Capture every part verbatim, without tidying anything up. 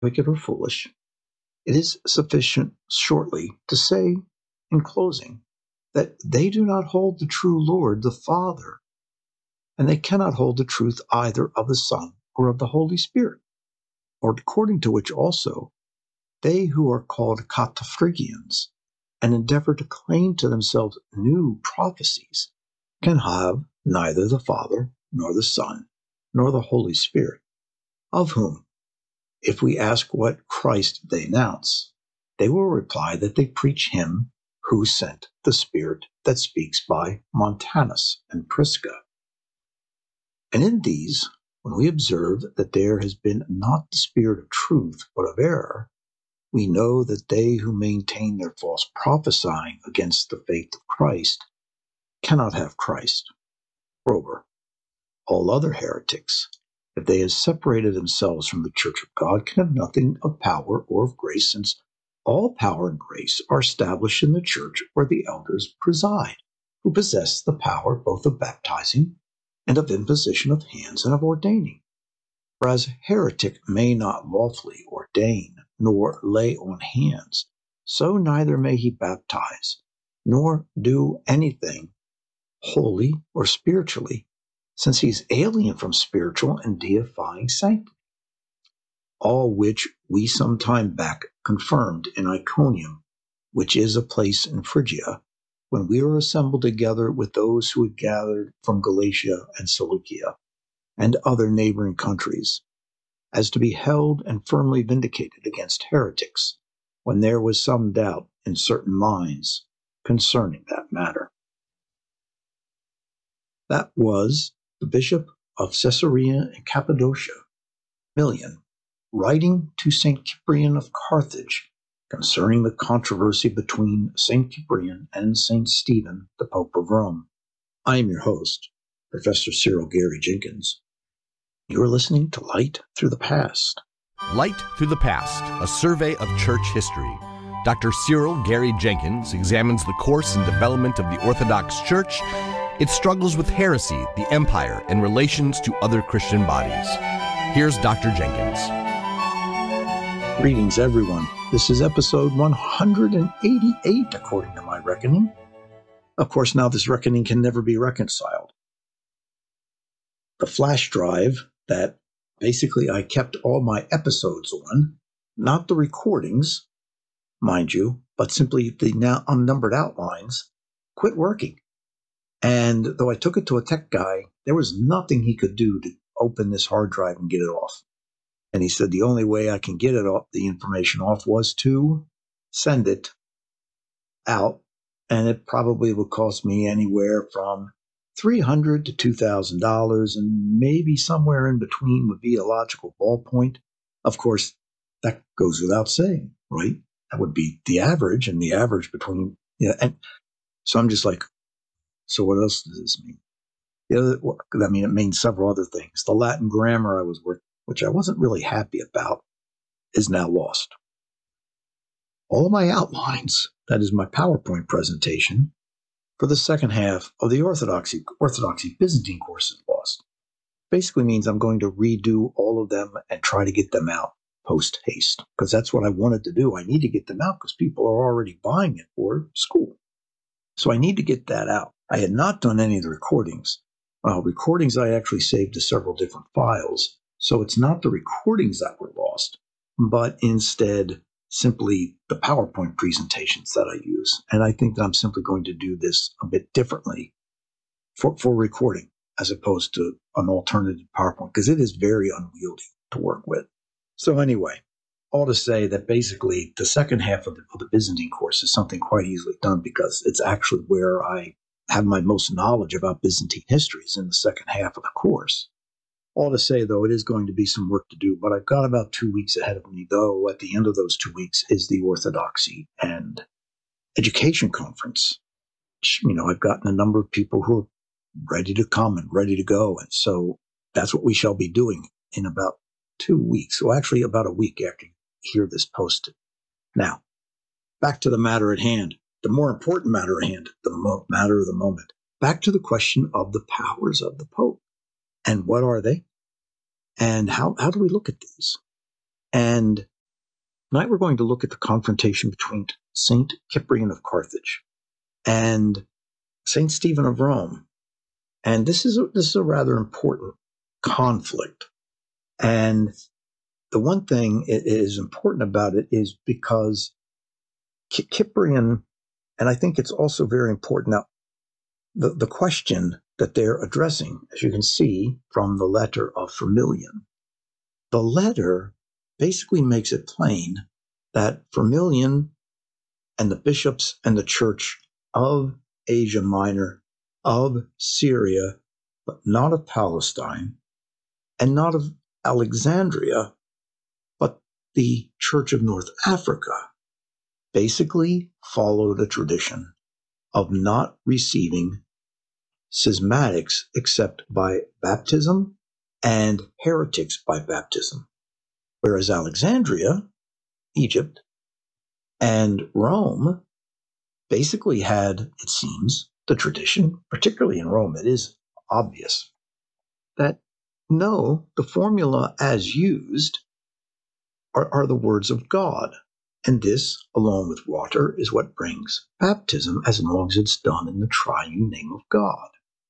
wicked or foolish, it is sufficient shortly to say in closing that they do not hold the true Lord, the Father, and they cannot hold the truth either of the Son or of the Holy Spirit, or according to which also they who are called Cataphrygians and endeavor to claim to themselves new prophecies can have neither the Father nor the Son nor the Holy Spirit, of whom, if we ask what Christ they announce, they will reply that they preach him who sent the Spirit that speaks by Montanus and Prisca. And in these, when we observe that there has been not the spirit of truth, but of error, we know that they who maintain their false prophesying against the faith of Christ cannot have Christ. Moreover, all other heretics, if they have separated themselves from the church of God, can have nothing of power or of grace, since all power and grace are established in the church where the elders preside, who possess the power both of baptizing and of imposition of hands and of ordaining. Whereas a heretic may not lawfully ordain, nor lay on hands, so neither may he baptize, nor do anything holy or spiritually, since he is alien from spiritual and deifying sanctity. All which we some time back confirmed in Iconium, which is a place in Phrygia, when we were assembled together with those who had gathered from Galatia and Cilicia and other neighboring countries, as to be held and firmly vindicated against heretics, when there was some doubt in certain minds concerning that matter. That was the Bishop of Caesarea and Cappadocia, Milian, writing to Saint Cyprian of Carthage concerning the controversy between Saint Cyprian and Saint Stephen, the Pope of Rome. I am your host, Professor Cyril Gary Jenkins. You are listening to Light Through the Past. Light Through the Past, a survey of church history. Doctor Cyril Gary Jenkins examines the course and development of the Orthodox Church, its struggles with heresy, the empire, and relations to other Christian bodies. Here's Doctor Jenkins. Greetings, everyone. This is episode one hundred eighty-eight, according to my reckoning. Of course, now this reckoning can never be reconciled. The flash drive that basically I kept all my episodes on, not the recordings, mind you, but simply the now unnumbered outlines, quit working. And though I took it to a tech guy, there was nothing he could do to open this hard drive and get it off. And he said the only way I can get it off, the information off, was to send it out. And it probably would cost me anywhere from three hundred dollars to two thousand dollars, and maybe somewhere in between would be a logical ballpoint. Of course, that goes without saying, right? That would be the average, and the average between, you know, and so I'm just like, so what else does this mean? The other, I mean, it means several other things. The Latin grammar I was working, which I wasn't really happy about, is now lost. All of my outlines, that is my PowerPoint presentation, for the second half of the Orthodoxy, Orthodoxy Byzantine course is lost. Basically means I'm going to redo all of them and try to get them out post haste, because that's what I wanted to do. I need to get them out because people are already buying it for school. So I need to get that out. I had not done any of the recordings. Uh, recordings I actually saved to several different files. So it's not the recordings that were lost, but instead simply the PowerPoint presentations that I use. And I think that I'm simply going to do this a bit differently for, for recording as opposed to an alternative PowerPoint, because it is very unwieldy to work with. So anyway, all to say that basically the second half of the, of the Byzantine course is something quite easily done, because it's actually where I have my most knowledge about Byzantine histories in the second half of the course. All to say, though, it is going to be some work to do, but I've got about two weeks ahead of me, though at the end of those two weeks is the Orthodoxy and Education Conference. You know, I've gotten a number of people who are ready to come and ready to go, and so that's what we shall be doing in about two weeks. Well, actually, about a week after you hear this posted. Now, back to the matter at hand, the more important matter at hand, the mo- matter of the moment. Back to the question of the powers of the Pope. And what are they? And how, how do we look at these? And Tonight we're going to look at the confrontation between Saint Cyprian of Carthage and Saint Stephen of Rome. And this is a, this is a rather important conflict. And the one thing that is important about it is because Cyprian, and I think it's also very important now, the, the question that they're addressing, as you can see from the letter of Firmilian, the letter basically makes it plain that Firmilian and the bishops and the church of Asia Minor, of Syria, but not of Palestine, and not of Alexandria, but the Church of North Africa, basically followed a tradition of not receiving schismatics except by baptism and heretics by baptism. Whereas Alexandria, Egypt, and Rome basically had, it seems, the tradition, particularly in Rome, it is obvious, that no, the formula as used are, are the words of God. And this, along with water, is what brings baptism as long as it's done in the triune name of God.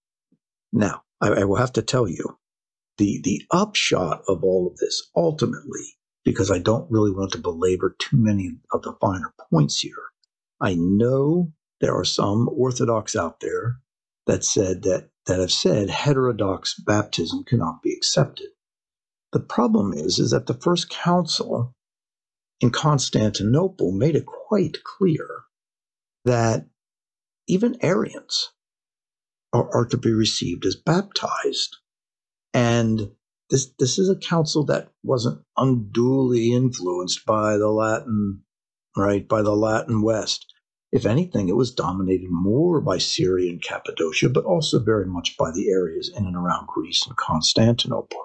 Now, I, I will have to tell you, the, the upshot of all of this, ultimately, because I don't really want to belabor too many of the finer points here, I know there are some Orthodox out there that said that, that have said heterodox baptism cannot be accepted. The problem is, is that the First Council in Constantinople made it quite clear that even Arians are, are to be received as baptized. And this, this is a council that wasn't unduly influenced by the Latin, right, by the Latin West. If anything, it was dominated more by Syria and Cappadocia, but also very much by the areas in and around Greece and Constantinople.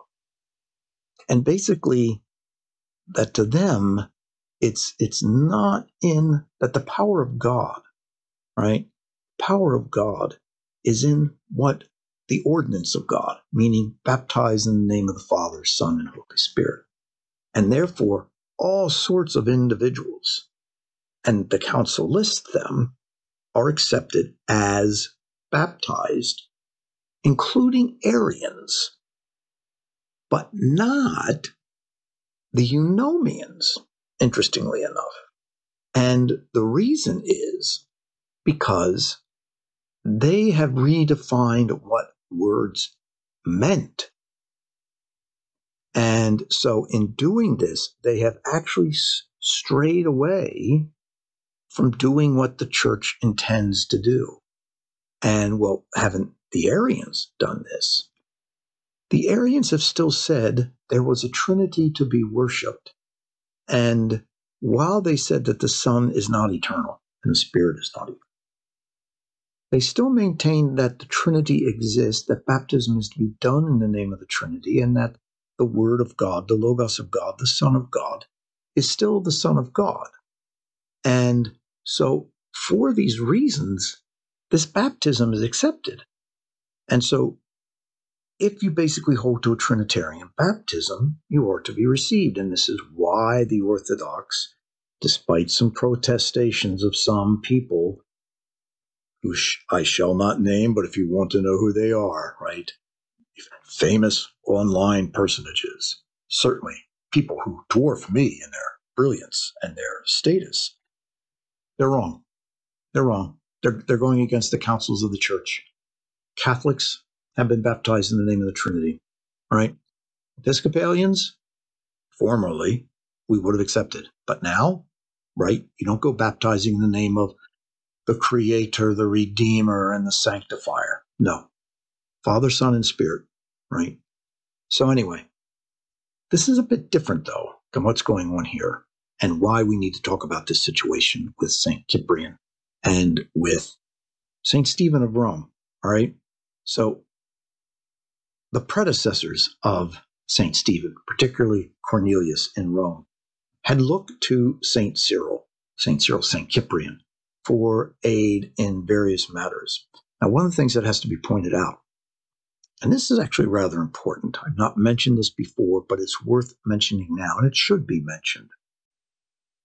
And basically, that to them, it's it's not in that the power of God, right? Power of God is in what the ordinance of God, meaning baptized in the name of the Father, Son, and Holy Spirit. And therefore, all sorts of individuals, and the council lists them, are accepted as baptized, including Arians, but not the Eunomians, interestingly enough. And the reason is because they have redefined what words meant. And so in doing this, they have actually strayed away from doing what the church intends to do. And well, haven't the Arians done this? The Arians have still said there was a Trinity to be worshipped. And while they said that the Son is not eternal and the Spirit is not eternal, they still maintain that the Trinity exists, that baptism is to be done in the name of the Trinity, and that the Word of God, the Logos of God, the Son of God, is still the Son of God. And so for these reasons, this baptism is accepted. And so if you basically hold to a Trinitarian baptism, you are to be received. And this is why the Orthodox, despite some protestations of some people, who sh- I shall not name, but if you want to know who they are, right? Famous online personages, certainly people who dwarf me in their brilliance and their status. They're wrong. They're wrong. They're, they're going against the councils of the church. Catholics have been baptized in the name of the Trinity, right? Episcopalians, formerly, we would have accepted. But now, right, you don't go baptizing in the name of the Creator, the Redeemer, and the Sanctifier. No. Father, Son, and Spirit, right? So anyway, this is a bit different, though, than what's going on here and why we need to talk about this situation with Saint Cyprian and with Saint Stephen of Rome, all right? So the predecessors of Saint Stephen, particularly Cornelius in Rome, had looked to Saint Cyril, Saint Cyril, Saint Cyprian, for aid in various matters. Now, one of the things that has to be pointed out, and this is actually rather important, I've not mentioned this before, but it's worth mentioning now, and it should be mentioned.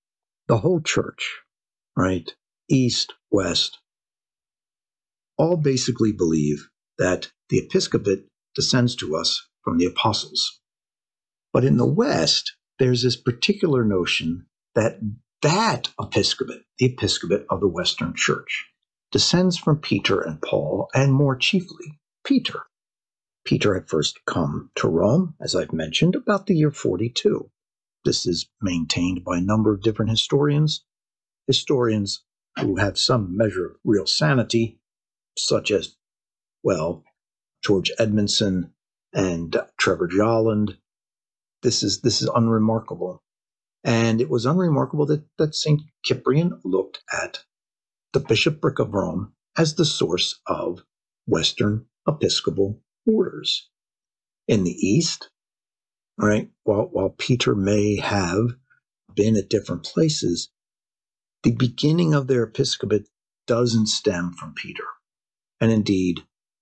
The whole church, right, east, west, all basically believe that the episcopate descends to us from the apostles. But in the West, there's this particular notion that that episcopate, the episcopate of the Western Church, descends from Peter and Paul, and more chiefly, Peter. Peter had first come to Rome, as I've mentioned, about the year forty-two. This is maintained by a number of different historians, historians who have some measure of real sanity, such as, well, George Edmondson and Trevor Jolland. This is this is unremarkable. And it was unremarkable that, that Saint Cyprian looked at the bishopric of Rome as the source of Western Episcopal orders. In the East, right, while, while Peter may have been at different places, the beginning of their episcopate doesn't stem from Peter. And indeed,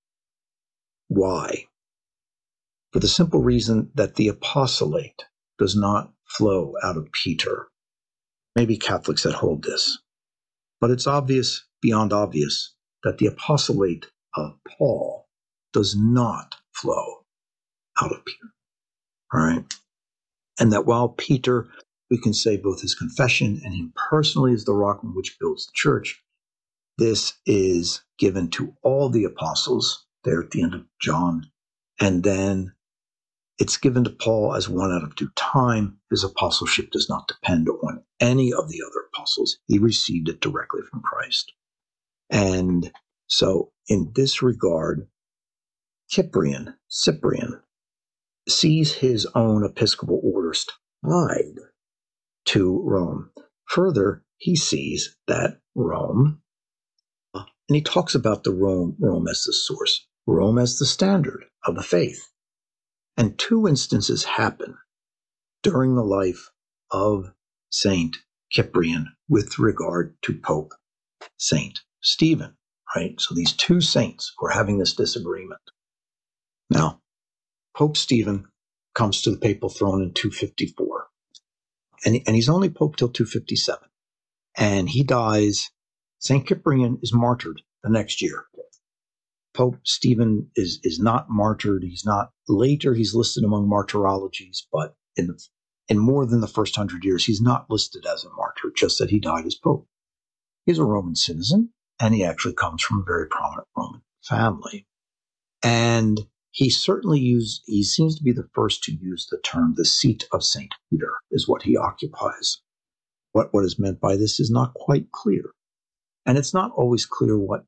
why? For the simple reason that the apostolate does not flow out of Peter. Maybe Catholics that hold this, but it's obvious, beyond obvious, that the apostolate of Paul does not flow out of Peter. All right? And that while Peter, we can say both his confession and him personally is the rock on which builds the church, this is given to all the apostles there at the end of John, and then it's given to Paul as one out of due time. His apostleship does not depend on any of the other apostles. He received it directly from Christ. And so in this regard, Cyprian, Cyprian sees his own episcopal orders tied to Rome. Further, he sees that Rome, and he talks about the Rome, Rome as the source, Rome as the standard of the faith. And two instances happen during the life of Saint Cyprian with regard to Pope Saint Stephen, right? So these two saints were having this disagreement. Now, Pope Stephen comes to the papal throne in two fifty-four, and, and he's only Pope till two fifty-seven. And he dies. Saint Cyprian is martyred the next year. Pope Stephen is, is not martyred. He's not, later he's listed among martyrologies, but in, the, in more than the first hundred years, he's not listed as a martyr, just that he died as Pope. He's a Roman citizen, and he actually comes from a very prominent Roman family. And he certainly used, he seems to be the first to use the term, the seat of Saint Peter is what he occupies. What, what is meant by this is not quite clear. And it's not always clear what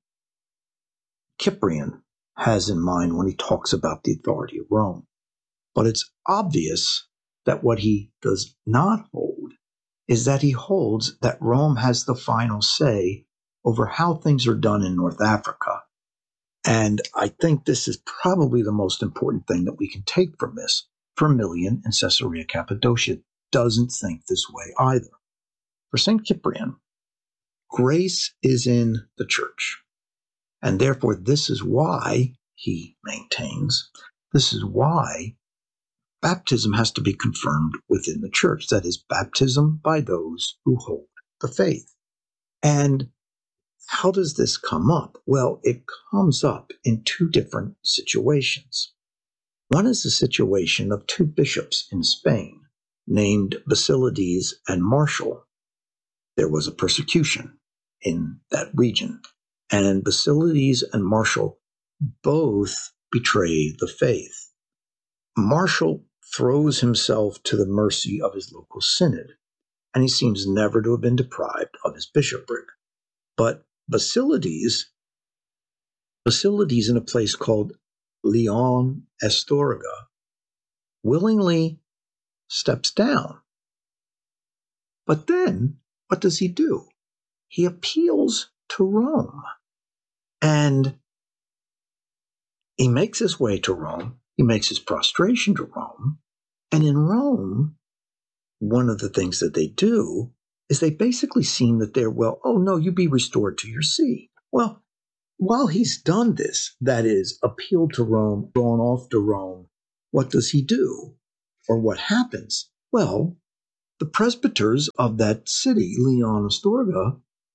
Cyprian has in mind when he talks about the authority of Rome. But it's obvious that what he does not hold is that he holds that Rome has the final say over how things are done in North Africa. And I think this is probably the most important thing that we can take from this. Firmilian in Caesarea Cappadocia doesn't think this way either. For Saint Cyprian, grace is in the church. And therefore, this is why, he maintains, this is why baptism has to be confirmed within the church. That is, baptism by those who hold the faith. And how does this come up? Well, it comes up in two different situations. One is the situation of two bishops in Spain named Basilides and Martial. There was a persecution in that region. And Basilides and Martial both betray the faith. Martial throws himself to the mercy of his local synod, and he seems never to have been deprived of his bishopric. But Basilides, Basilides in a place called Leon Astorga, willingly steps down. But then, what does he do? He appeals to Rome. And he makes his way to Rome. He makes his prostration to Rome. And in Rome, one of the things that they do is they basically seem that they're, well, oh no, you be restored to your see. Well, while he's done this, that is, appealed to Rome, gone off to Rome, what does he do? Or what happens? Well, the presbyters of that city, Leon Astorga,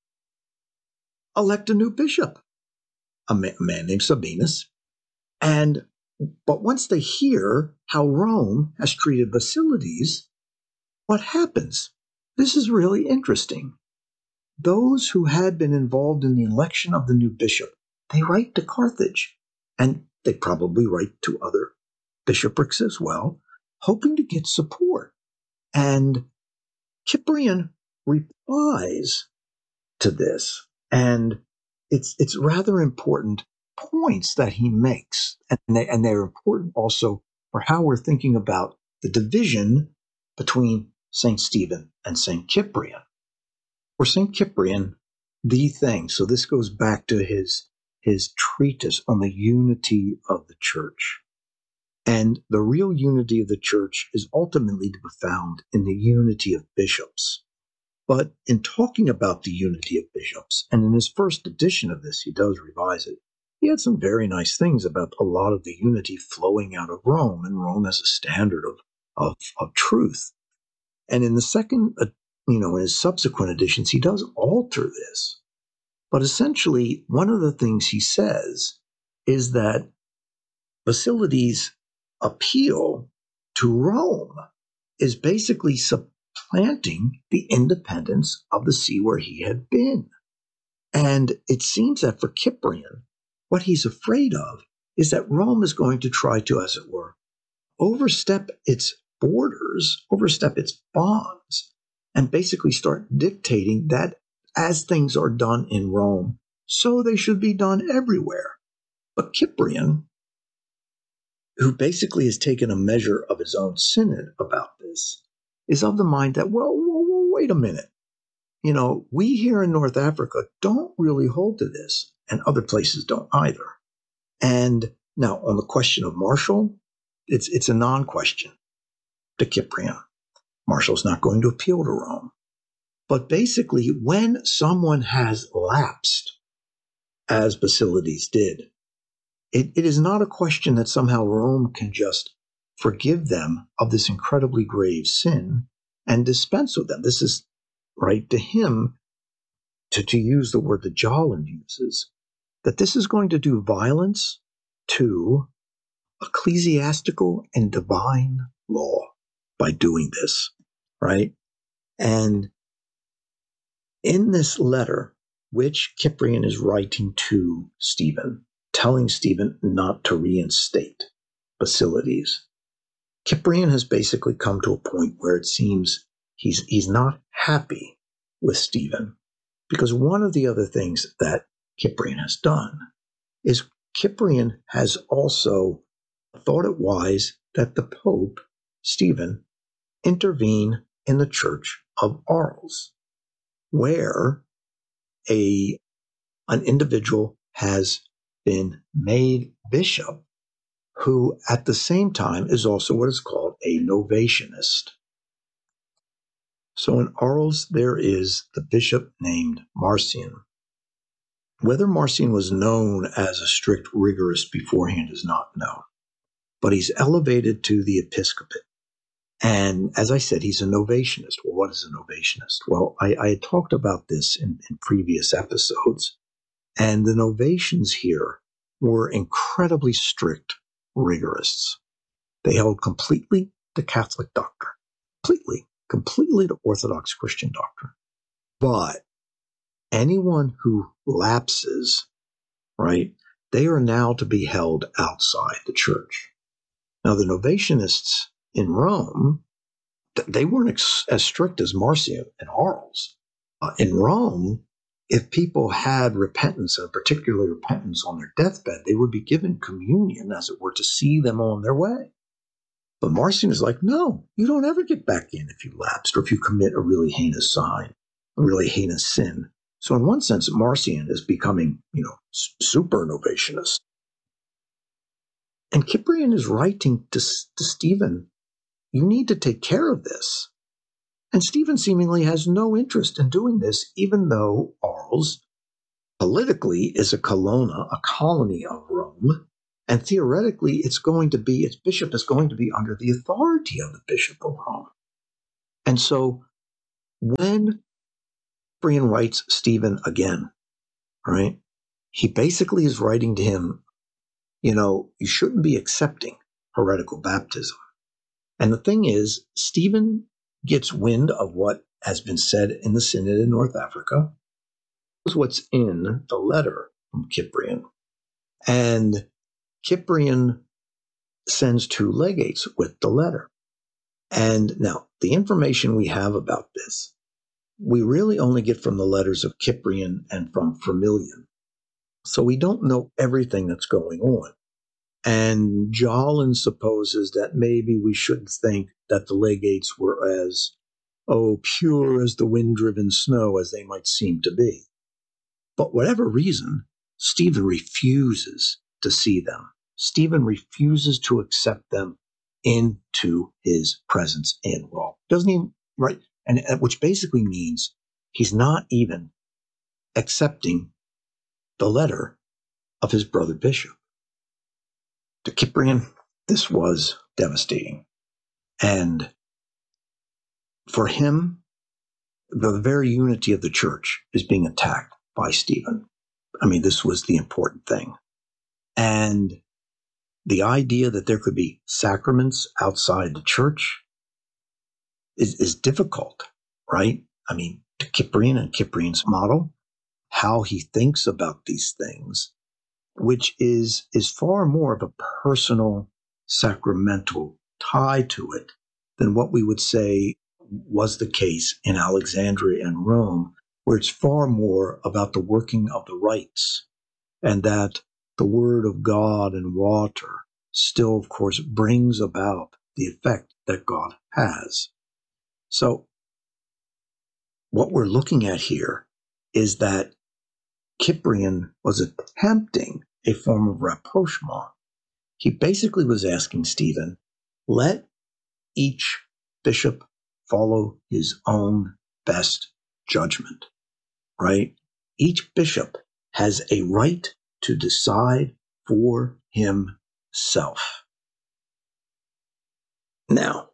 elect a new bishop, a man, a man named Sabinus. And but once they hear how Rome has treated Basilides, what happens? This is really interesting. Those who had been involved in the election of the new bishop, they write to Carthage, and they probably write to other bishoprics as well, hoping to get support. And Cyprian replies to this, and it's it's rather important points that he makes, and they, and they're important also for how we're thinking about the division between Saint Stephen and Saint Cyprian. For Saint Cyprian, the thing, so this goes back to his, his treatise on the unity of the church. And the real unity of the church is ultimately to be found in the unity of bishops. But in talking about the unity of bishops, and in his first edition of this, he does revise it, he had some very nice things about a lot of the unity flowing out of Rome, and Rome as a standard of, of, of truth. And in the second, uh, you know, in his subsequent editions, he does alter this. But essentially, one of the things he says is that Basilides' appeal to Rome is basically supplanting the independence of the see where he had been. And it seems that for Cyprian, what he's afraid of is that Rome is going to try to, as it were, overstep its borders, overstep its bonds, and basically start dictating that as things are done in Rome, so they should be done everywhere. But Cyprian, who basically has taken a measure of his own synod about this, is of the mind that, well, well, well, wait a minute. You know, we here in North Africa don't really hold to this, and other places don't either. And now on the question of Martial, it's it's a non-question to Cyprian. Martial's not going to appeal to Rome. But basically, when someone has lapsed, as Basilides did, it, it is not a question that somehow Rome can just forgive them of this incredibly grave sin and dispense with them. This is, right, to him, to, to use the word that Jolland uses, that this is going to do violence to ecclesiastical and divine law by doing this, right? And in this letter, which Cyprian is writing to Stephen, telling Stephen not to reinstate Basilides, Cyprian has basically come to a point where it seems he's he's not happy with Stephen, because one of the other things that Cyprian has done is Cyprian has also thought it wise that the Pope, Stephen, intervene in the Church of Arles, where a an individual has been made bishop who at the same time is also what is called a Novatianist. So in Arles there is the bishop named Marcian. Whether Marcian was known as a strict rigorist beforehand is not known, but he's elevated to the episcopate. And as I said, he's a Novatianist. Well, what is a Novatianist? Well, I, I had talked about this in, in previous episodes. And the Novatians here were incredibly strict rigorists. They held completely to Catholic doctrine, completely, completely to Orthodox Christian doctrine. But anyone who lapses, right, they are now to be held outside the church. Now, the Novatianists in Rome, they weren't ex- as strict as Marcian and Arles. Uh, in Rome, if people had repentance, and particularly repentance on their deathbed, they would be given communion, as it were, to see them on their way. But Marcian is like, no, you don't ever get back in if you lapsed or if you commit a really heinous sign, a really heinous sin. So in one sense, Marcian is becoming, you know, super Novatianist. And Cyprian is writing to, to Stephen, you need to take care of this. And Stephen seemingly has no interest in doing this, even though Arles politically is a colonna, a colony of Rome, and theoretically it's going to be, its bishop is going to be under the authority of the Bishop of Rome. And And so when Cyprian writes Stephen again, right, he basically is writing to him, you know, you shouldn't be accepting heretical baptism. And the thing is, Stephen gets wind of what has been said in the Synod in North Africa, knows what's in the letter from Cyprian. And Cyprian sends two legates with the letter. And now, the information we have about this, we really only get from the letters of Cyprian and from Firmilian. So we don't know everything that's going on. And Jolin supposes that maybe we shouldn't think that the legates were as, oh, pure as the wind-driven snow as they might seem to be. But whatever reason, Stephen refuses to see them. Stephen refuses to accept them into his presence in Rome. Doesn't even, right? And which basically means he's not even accepting the letter of his brother bishop. To Cyprian, this was devastating. And for him, the very unity of the church is being attacked by Stephen. I mean, this was the important thing. And the idea that there could be sacraments outside the church is, is difficult, right? I mean, to Cyprian and Cyprian's model, how he thinks about these things, which is, is far more of a personal, sacramental tie to it than what we would say was the case in Alexandria and Rome, where it's far more about the working of the rites, and that the word of God and water still, of course, brings about the effect that God has. So what we're looking at here is that Cyprian was attempting a form of rapprochement. He basically was asking Stephen, let each bishop follow his own best judgment, right? Each bishop has a right to decide for himself. Now,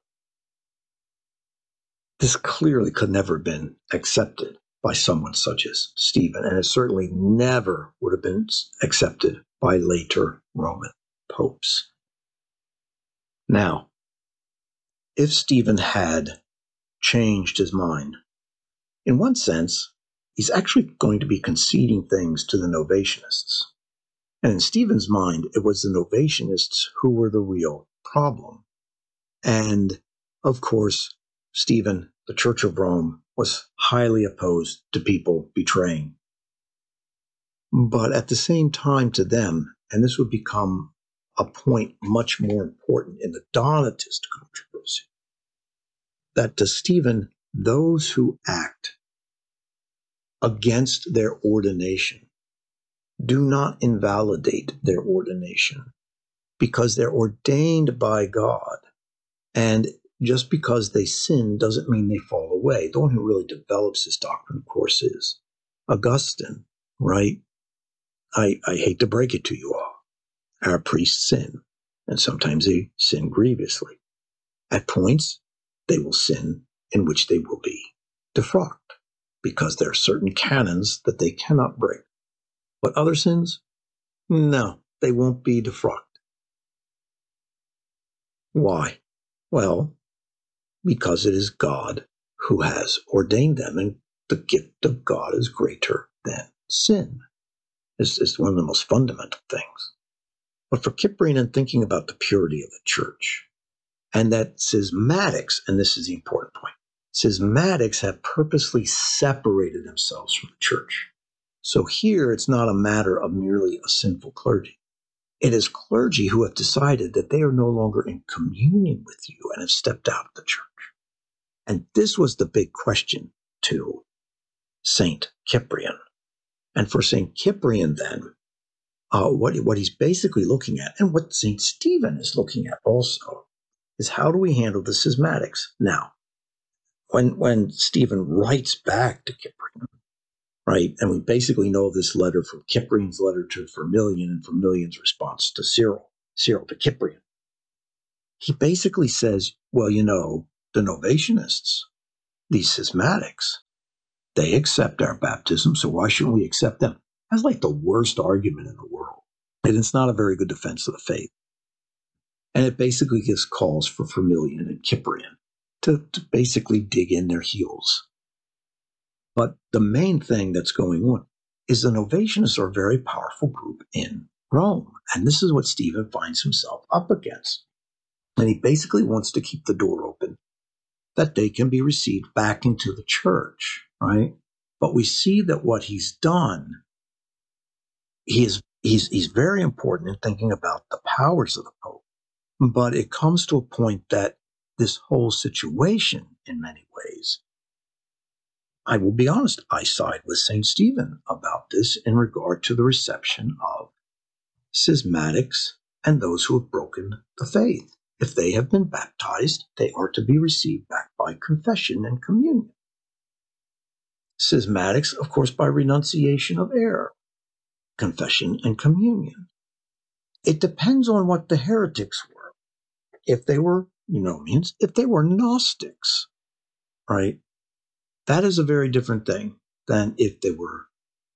this clearly could never have been accepted by someone such as Stephen, and it certainly never would have been accepted by later Roman popes. Now, if Stephen had changed his mind, in one sense, he's actually going to be conceding things to the Novatianists. And in Stephen's mind, it was the Novatianists who were the real problem. And, of course, Stephen, the Church of Rome, was highly opposed to people betraying. But at the same time to them, and this would become a point much more important in the Donatist controversy, that to Stephen, those who act against their ordination do not invalidate their ordination because they're ordained by God. And just because they sin doesn't mean they fall away. The one who really develops this doctrine, of course, is Augustine, right? I, I hate to break it to you all. Our priests sin, and sometimes they sin grievously. At points, they will sin in which they will be defrocked because there are certain canons that they cannot break. But other sins, no, they won't be defrocked. Why? Well, because it is God who has ordained them, and the gift of God is greater than sin. It's, it's one of the most fundamental things. But for Cyprian, in thinking about the purity of the church, and that schismatics, and this is the important point, schismatics have purposely separated themselves from the church. So here it's not a matter of merely a sinful clergy. It is clergy who have decided that they are no longer in communion with you and have stepped out of the church. And this was the big question to Saint Cyprian. And for Saint Cyprian then, uh, what, what he's basically looking at, and what Saint Stephen is looking at also, is how do we handle the schismatics? Now, when, when Stephen writes back to Cyprian, right, and we basically know this letter from Cyprian's letter to Firmilian and Firmilian's response to Cyril, Cyril to Cyprian, he basically says, well, you know, the Novatianists, These schismatics, they accept our baptism, so why shouldn't we accept them? That's like the worst argument in the world. And it's not a very good defense of the faith. And it basically gives calls for Firmilian and Cyprian to, to basically dig in their heels. But the main thing that's going on is the Novatianists are a very powerful group in Rome. And this is what Stephen finds himself up against. And he basically wants to keep the door open that they can be received back into the church, right? But we see that what he's done, he is, he's, he's very important in thinking about the powers of the Pope. But it comes to a point that this whole situation, in many ways, I will be honest, I side with Saint Stephen about this in regard to the reception of schismatics and those who have broken the faith. If they have been baptized, they are to be received back by confession and communion. Schismatics, of course, by renunciation of error, confession and communion. It depends on what the heretics were. If they were Eunomians, if they were Gnostics, right? That is a very different thing than if they were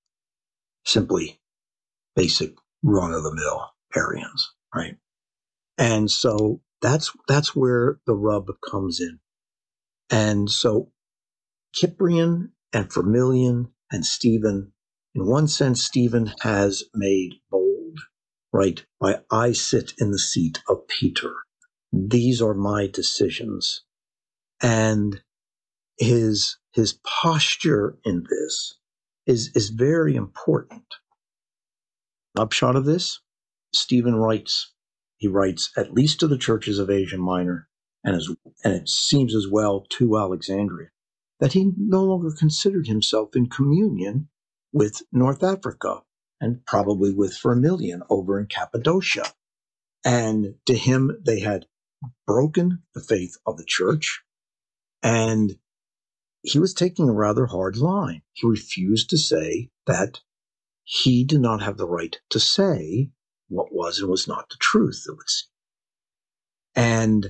simply basic run-of-the-mill Arians, right? And so that's that's where the rub comes in. And so Cyprian and Firmilian and Stephen, in one sense, Stephen has made bold, right? By I sit in the seat of Peter. These are my decisions. And his his posture in this is, is very important. Upshot of this, Stephen writes, he writes at least to the churches of Asia Minor, and, as, and it seems as well to Alexandria, that he no longer considered himself in communion with North Africa and probably with Firmilian over in Cappadocia. And to him, they had broken the faith of the church, and he was taking a rather hard line. He refused to say that he did not have the right to say what was and was not the truth, it would seem. And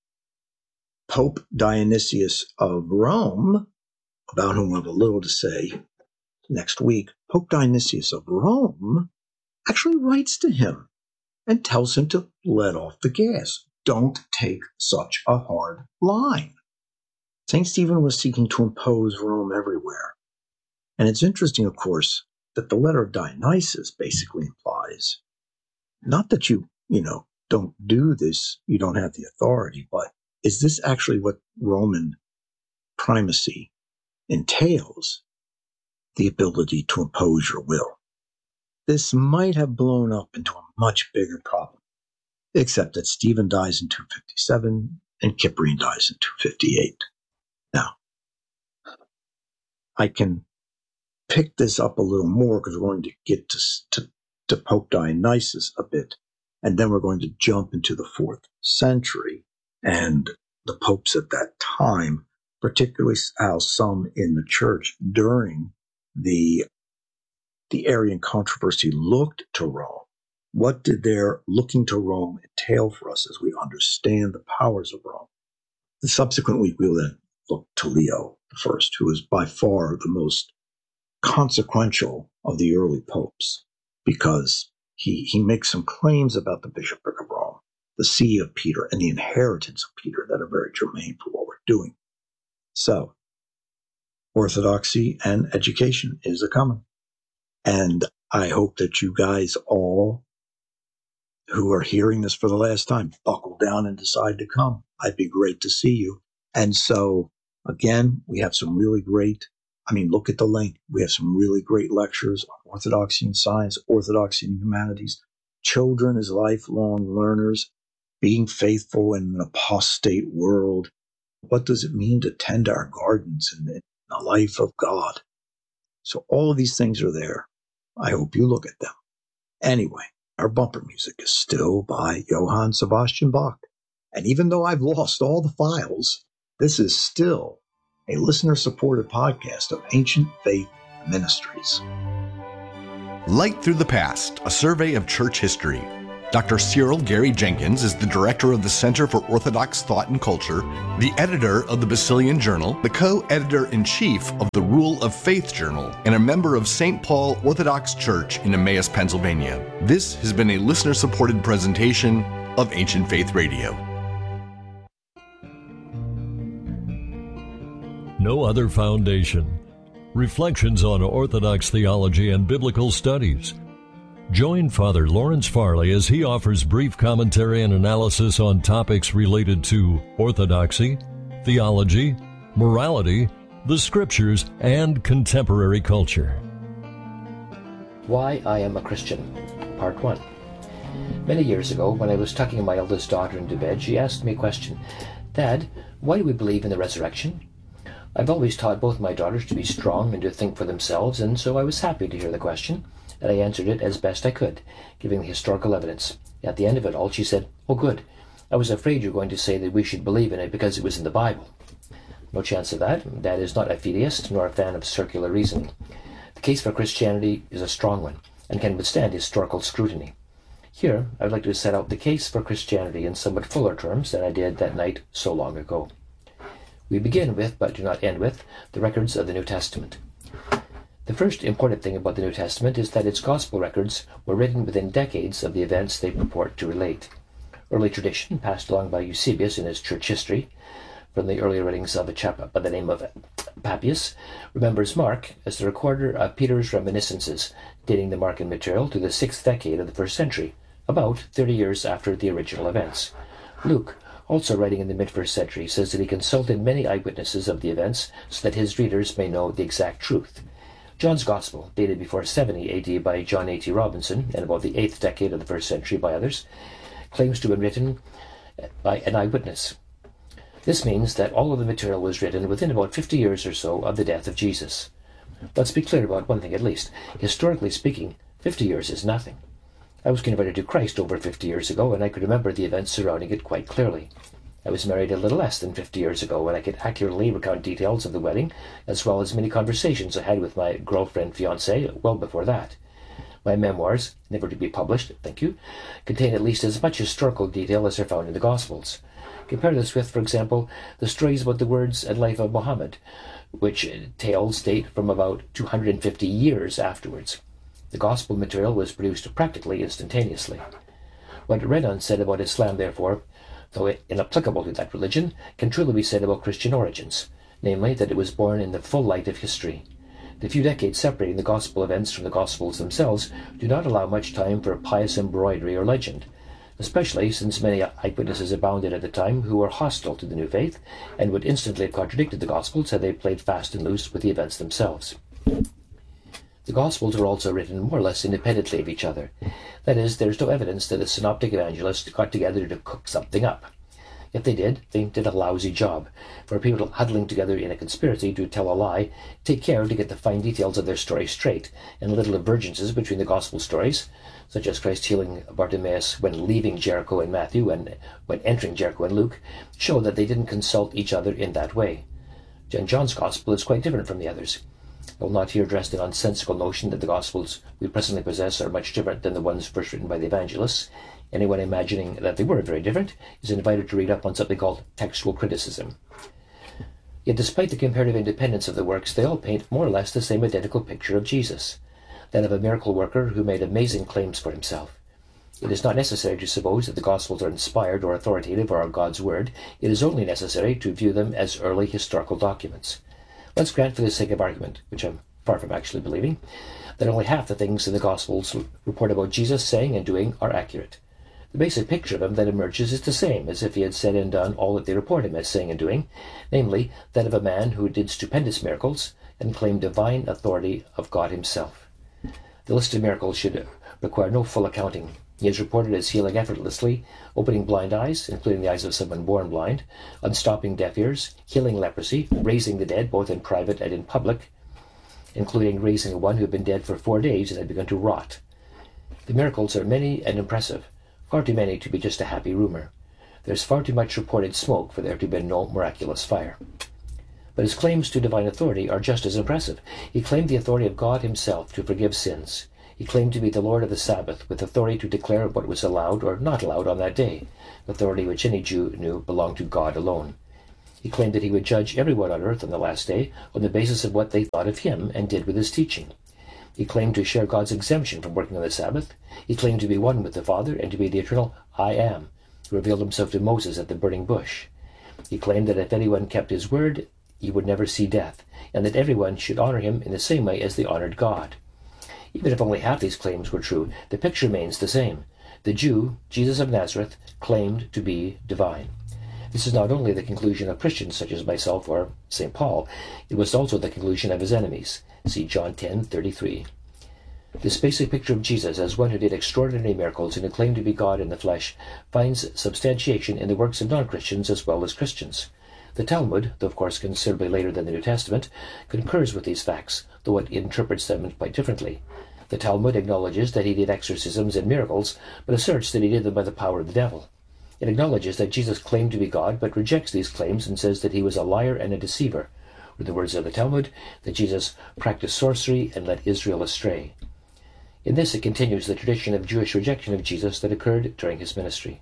Pope Dionysius of Rome, about whom I have a little to say next week, Pope Dionysius of Rome actually writes to him and tells him to let off the gas. Don't take such a hard line. Saint Stephen was seeking to impose Rome everywhere. And it's interesting, of course, that the letter of Dionysius basically implies not that you, you know, don't do this, you don't have the authority, but is this actually what Roman primacy entails? The ability to impose your will. This might have blown up into a much bigger problem, except that Stephen dies in two fifty-seven and Cyprian dies in two fifty-eight. Now, I can pick this up a little more because we're going to get to, to, to Pope Dionysius a bit, and then we're going to jump into the fourth century and the popes at that time, particularly how some in the church during the, the Arian controversy looked to Rome. What did their looking to Rome entail for us as we understand the powers of Rome? The subsequent week, we will then look to Leo the First, who is by far the most consequential of the early popes, because he, he makes some claims about the bishopric of Rome, the see of Peter, and the inheritance of Peter that are very germane for what we're doing. So, orthodoxy and education is a coming. And I hope that you guys all who are hearing this for the last time buckle down and decide to come. I'd be great to see you. And so, again, we have some really great, I mean, look at the link. We have some really great lectures on orthodoxy and science, orthodoxy and humanities, children as lifelong learners, being faithful in an apostate world. What does it mean to tend our gardens in the life of God? So all of these things are there. I hope you look at them. Anyway, our bumper music is still by Johann Sebastian Bach. And even though I've lost all the files, this is still a listener-supported podcast of Ancient Faith Ministries. Light Through the Past, a survey of church history. Doctor Cyril Gary Jenkins is the director of the Center for Orthodox Thought and Culture, the editor of the Basilian Journal, the co-editor-in-chief of the Rule of Faith Journal, and a member of Saint Paul Orthodox Church in Emmaus, Pennsylvania. This has been a listener-supported presentation of Ancient Faith Radio. No Other Foundation. Reflections on Orthodox Theology and Biblical Studies. Join Father Lawrence Farley as he offers brief commentary and analysis on topics related to orthodoxy, theology, morality, the scriptures, and contemporary culture. Why I Am a Christian, Part one. Many years ago, when I was tucking my eldest daughter into bed, she asked me a question. Dad, why do we believe in the resurrection? I've always taught both my daughters to be strong and to think for themselves, and so I was happy to hear the question, and I answered it as best I could, giving the historical evidence. At the end of it all, she said, "Oh, good. I was afraid you were going to say that we should believe in it because it was in the Bible." No chance of that. Dad is not a fideist, nor a fan of circular reasoning. The case for Christianity is a strong one, and can withstand historical scrutiny. Here, I would like to set out the case for Christianity in somewhat fuller terms than I did that night so long ago. We begin with, but do not end with, the records of the New Testament. The first important thing about the New Testament is that its gospel records were written within decades of the events they purport to relate. Early tradition, passed along by Eusebius in his church history, from the earlier writings of a chap by the name of Papias, remembers Mark as the recorder of Peter's reminiscences, dating the Markan material to the sixth decade of the first century, about thirty years after the original events. Luke, also writing in the mid-first century, says that he consulted many eyewitnesses of the events so that his readers may know the exact truth. John's Gospel, dated before seventy A D by John A T Robinson, and about the eighth decade of the first century by others, claims to have been written by an eyewitness. This means that all of the material was written within about fifty years or so of the death of Jesus. Let's be clear about one thing at least. Historically speaking, fifty years is nothing. I was converted to Christ over fifty years ago, and I could remember the events surrounding it quite clearly. I was married a little less than fifty years ago, and I could accurately recount details of the wedding, as well as many conversations I had with my girlfriend, fiancée, well before that. My memoirs, never to be published, thank you, contain at least as much historical detail as are found in the Gospels. Compare this with, for example, the stories about the words and life of Muhammad, which tales date from about two hundred fifty years afterwards. The Gospel material was produced practically instantaneously. What Renan said about Islam, therefore, though inapplicable to that religion, can truly be said about Christian origins, namely that it was born in the full light of history. The few decades separating the Gospel events from the Gospels themselves do not allow much time for pious embroidery or legend, especially since many eyewitnesses abounded at the time who were hostile to the new faith and would instantly have contradicted the Gospels had they played fast and loose with the events themselves. The Gospels were also written more or less independently of each other. That is, there is no evidence that the synoptic evangelists got together to cook something up. If they did, they did a lousy job, for people huddling together in a conspiracy to tell a lie take care to get the fine details of their story straight, and little divergences between the Gospel stories, such as Christ healing Bartimaeus when leaving Jericho in Matthew and when entering Jericho in Luke, show that they didn't consult each other in that way. John's Gospel is quite different from the others. I will not here address the nonsensical notion that the Gospels we presently possess are much different than the ones first written by the evangelists. Anyone imagining that they were very different is invited to read up on something called textual criticism. Yet despite the comparative independence of the works, they all paint more or less the same identical picture of Jesus, that of a miracle worker who made amazing claims for himself. It is not necessary to suppose that the Gospels are inspired or authoritative or are God's word. It is only necessary to view them as early historical documents. Let's grant for the sake of argument, which I'm far from actually believing, that only half the things in the Gospels report about Jesus saying and doing are accurate. The basic picture of him that emerges is the same as if he had said and done all that they report him as saying and doing, namely that of a man who did stupendous miracles and claimed divine authority of God himself. The list of miracles should require no full accounting. He is reported as healing effortlessly, opening blind eyes, including the eyes of someone born blind, unstopping deaf ears, healing leprosy, raising the dead both in private and in public, including raising one who had been dead for four days and had begun to rot. The miracles are many and impressive, far too many to be just a happy rumor. There's far too much reported smoke for there to have been no miraculous fire. But his claims to divine authority are just as impressive. He claimed the authority of God himself to forgive sins. He claimed to be the Lord of the Sabbath, with authority to declare what was allowed or not allowed on that day, authority which any Jew knew belonged to God alone. He claimed that he would judge everyone on earth on the last day on the basis of what they thought of him and did with his teaching. He claimed to share God's exemption from working on the Sabbath. He claimed to be one with the Father and to be the eternal I Am, who revealed himself to Moses at the burning bush. He claimed that if anyone kept his word, he would never see death, and that everyone should honor him in the same way as they honored God. Even if only half these claims were true, the picture remains the same. The Jew, Jesus of Nazareth, claimed to be divine. This is not only the conclusion of Christians such as myself or Saint Paul, it was also the conclusion of his enemies. See John ten thirty-three. This basic picture of Jesus as one who did extraordinary miracles and who claimed to be God in the flesh finds substantiation in the works of non-Christians as well as Christians. The Talmud, though of course considerably later than the New Testament, concurs with these facts, though it interprets them quite differently. The Talmud acknowledges that he did exorcisms and miracles, but asserts that he did them by the power of the devil. It acknowledges that Jesus claimed to be God, but rejects these claims and says that he was a liar and a deceiver, or in the words of the Talmud, that Jesus practiced sorcery and led Israel astray. In this it continues the tradition of Jewish rejection of Jesus that occurred during his ministry.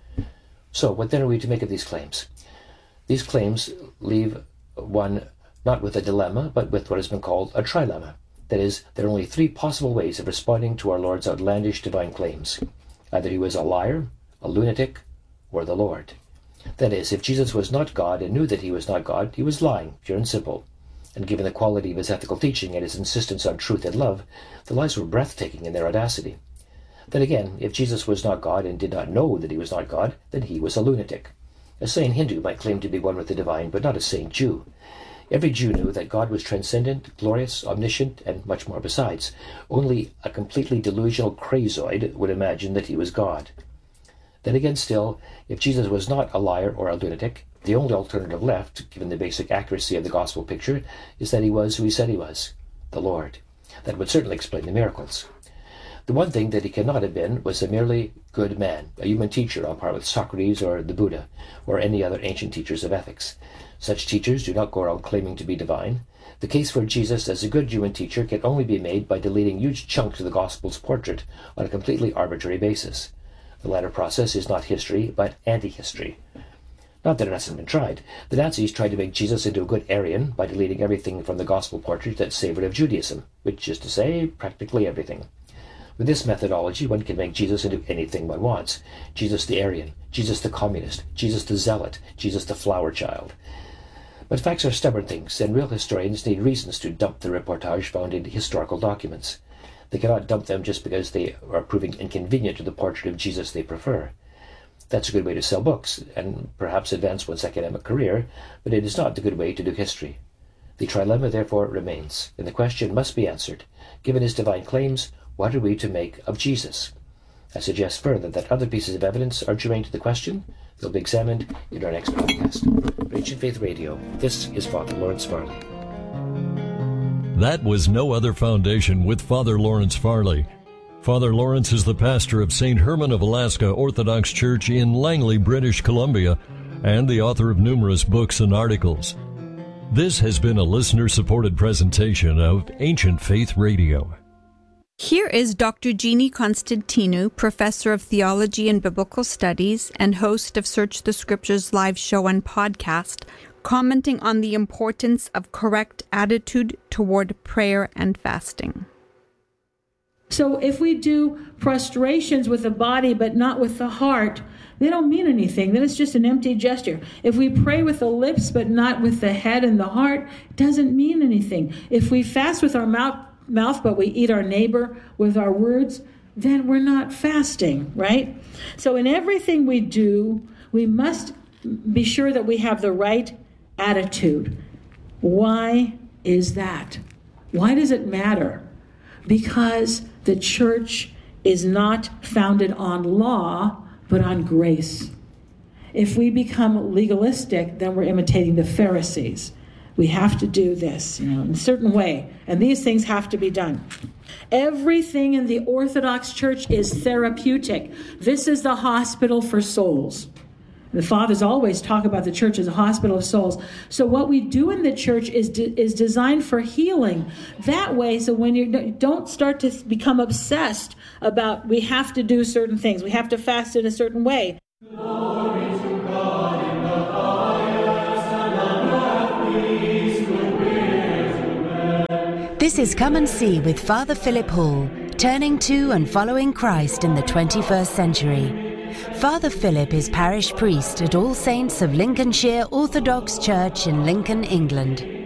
So, what then are we to make of these claims? These claims leave one not with a dilemma, but with what has been called a trilemma. That is, there are only three possible ways of responding to our Lord's outlandish divine claims. Either he was a liar, a lunatic, or the Lord. That is, if Jesus was not God and knew that he was not God, he was lying, pure and simple. And given the quality of his ethical teaching and his insistence on truth and love, the lies were breathtaking in their audacity. Then again, if Jesus was not God and did not know that he was not God, then he was a lunatic. A sane Hindu might claim to be one with the divine, but not a sane Jew. Every Jew knew that God was transcendent, glorious, omniscient, and much more besides. Only a completely delusional crazoid would imagine that he was God. Then again still, if Jesus was not a liar or a lunatic, the only alternative left, given the basic accuracy of the gospel picture, is that he was who he said he was, the Lord. That would certainly explain the miracles. The one thing that he cannot have been was a merely good man, a human teacher on par with Socrates or the Buddha, or any other ancient teachers of ethics. Such teachers do not go around claiming to be divine. The case for Jesus as a good human teacher can only be made by deleting huge chunks of the Gospel's portrait on a completely arbitrary basis. The latter process is not history, but anti-history. Not that it hasn't been tried. The Nazis tried to make Jesus into a good Aryan by deleting everything from the Gospel portrait that savored of Judaism, which is to say, practically everything. With this methodology, one can make Jesus into anything one wants. Jesus the Aryan, Jesus the communist, Jesus the zealot, Jesus the flower child. But facts are stubborn things, and real historians need reasons to dump the reportage found in historical documents. They cannot dump them just because they are proving inconvenient to the portrait of Jesus they prefer. That's a good way to sell books, and perhaps advance one's academic career, but it is not the good way to do history. The trilemma therefore remains, and the question must be answered. Given his divine claims, what are we to make of Jesus? I suggest further that other pieces of evidence are germane to the question. They'll be examined in our next podcast. For Ancient Faith Radio, this is Father Lawrence Farley. That was No Other Foundation with Father Lawrence Farley. Father Lawrence is the pastor of Saint Herman of Alaska Orthodox Church in Langley, British Columbia, and the author of numerous books and articles. This has been a listener-supported presentation of Ancient Faith Radio. Here is Doctor Jeannie Constantinou, Professor of Theology and Biblical Studies and host of Search the Scriptures live show and podcast, commenting on the importance of correct attitude toward prayer and fasting. So if we do prostrations with the body but not with the heart, they don't mean anything. Then it's just an empty gesture. If we pray with the lips but not with the head and the heart, it doesn't mean anything. If we fast with our mouth, mouth but we eat our neighbor with our words, then we're not fasting, right? So in everything we do, we must be sure that we have the right attitude. Why is that? Why does it matter? Because the church is not founded on law, but on grace. If we become legalistic, then we're imitating the Pharisees. We have to do this, you know, in a certain way, and these things have to be done. Everything in the Orthodox Church is therapeutic. This is the hospital for souls. The fathers always talk about the church as a hospital of souls. So what we do in the church is de- is designed for healing. That way, so when you don't start to become obsessed about we have to do certain things, we have to fast in a certain way. This is Come and See with Father Philip Hall, turning to and following Christ in the twenty-first century. Father Philip is parish priest at All Saints of Lincolnshire Orthodox Church in Lincoln, England.